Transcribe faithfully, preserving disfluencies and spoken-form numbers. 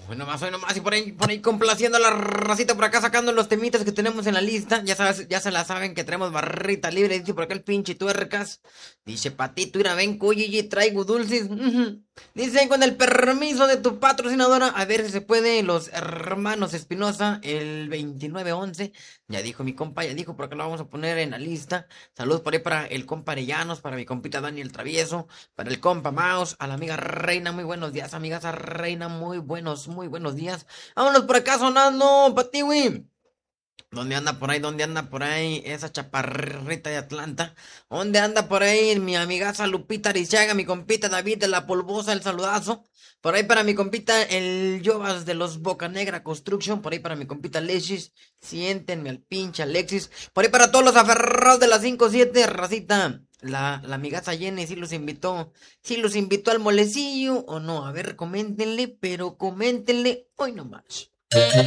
Hoy nomás, hoy nomás, y por ahí, por ahí complaciendo a la racita por acá, sacando los temitas que tenemos en la lista. Ya sabes, ya se la saben que tenemos barrita libre. Dice por acá el pinche tuercas. Dice Patito, ira, ven, cuyi, traigo dulces. Ujú. Dice con el permiso de tu patrocinadora, a ver si se puede, los hermanos Espinosa, el veintinueve once. Ya dijo mi compa, ya dijo, por acá lo vamos a poner en la lista. Saludos por ahí para el compa Arellanos, para mi compita Daniel Travieso, para el compa Maus, a la amiga Reina, muy buenos días, amigas Reina, muy buenos, muy buenos días. Vámonos por acá sonando, Patiwi. ¿Dónde anda por ahí? ¿Dónde anda por ahí esa chaparrita de Atlanta? ¿Dónde anda por ahí mi amigaza Lupita Arizaga, mi compita David de la Polvosa, el saludazo? Por ahí para mi compita el Jovas de los Boca Negra Construction. Por ahí para mi compita Alexis. Siéntenme al pinche Alexis. Por ahí para todos los aferrados de las cinco siete, racita. La, la amigaza Jenny sí los invitó. Sí los invitó al molecillo o no. A ver, coméntenle, pero coméntenle hoy nomás.